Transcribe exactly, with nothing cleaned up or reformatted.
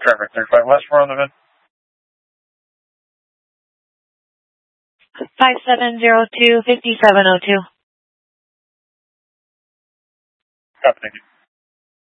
traffic thirty-five west, we're on the vid. five seven zero two, five seven zero two. Copy, thank you.